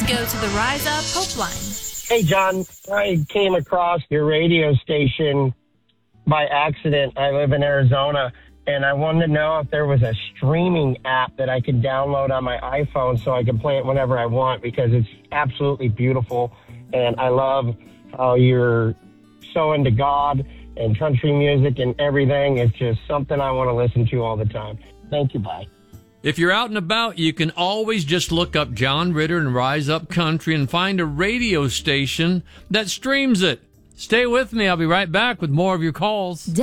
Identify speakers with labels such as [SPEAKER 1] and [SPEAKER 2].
[SPEAKER 1] go to the Rise Up Hope Line.
[SPEAKER 2] Hey, John, I came across your radio station by accident. I live in Arizona, and I wanted to know if there was a streaming app that I could download on my iPhone so I can play it whenever I want, because it's absolutely beautiful. And I love how you're so into God and country music and everything. It's just something I want to listen to all the time. Thank you. Bye.
[SPEAKER 3] If you're out and about, you can always just look up John Ritter and Rise Up Country and find a radio station that streams it. Stay with me. I'll be right back with more of your calls.